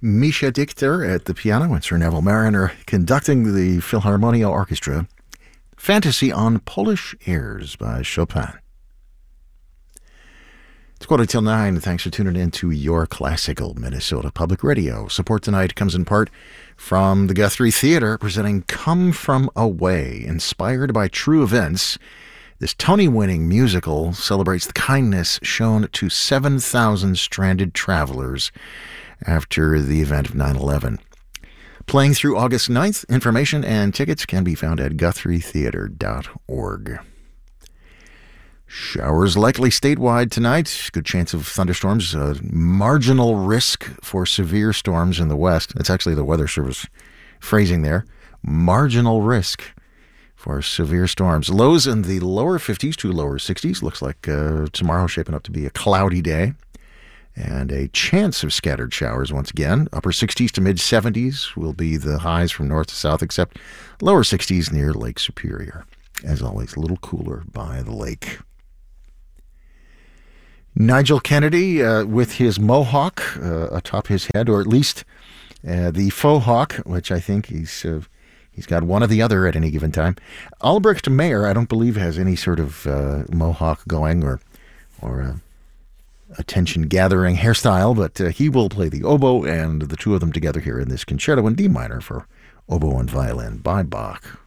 Misha Dichter at the piano and Sir Neville Mariner conducting the Philharmonia Orchestra. Fantasy on Polish Airs by Chopin. It's 8:45. Thanks for tuning in to Your Classical Minnesota Public Radio. Support tonight comes in part from the Guthrie Theatre, presenting Come From Away, inspired by true events. This Tony-winning musical celebrates the kindness shown to 7,000 stranded travelers after the event of 9/11. Playing through August 9th, information and tickets can be found at guthrietheatre.org. Showers likely statewide tonight. Good chance of thunderstorms. Marginal risk for severe storms in the west. That's actually the Weather Service phrasing there. Marginal risk for severe storms. Lows in the lower 50s to lower 60s. Looks like tomorrow shaping up to be a cloudy day. And a chance of scattered showers once again. Upper 60s to mid 70s will be the highs from north to south, except lower 60s near Lake Superior. As always, a little cooler by the lake. Nigel Kennedy with his mohawk atop his head, or at least the faux hawk, which I think he's got one or the other at any given time. Albrecht Mayer, I don't believe, has any sort of mohawk going or attention-gathering hairstyle, but he will play the oboe, and the two of them together here in this concerto in D minor for oboe and violin by Bach.